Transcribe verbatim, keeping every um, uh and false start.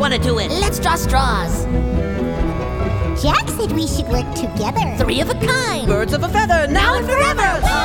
want to do it. Let's draw straws. Jack said we should work together. Three of a kind. Birds of a feather, now and forever.